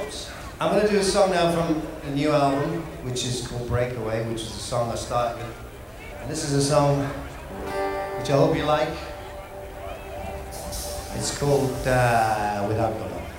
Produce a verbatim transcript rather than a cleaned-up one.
I'm going to do a song now from a new album, which is called Breakaway, which is the song I started with. And this is a song which I hope you like. It's called uh, Without Color.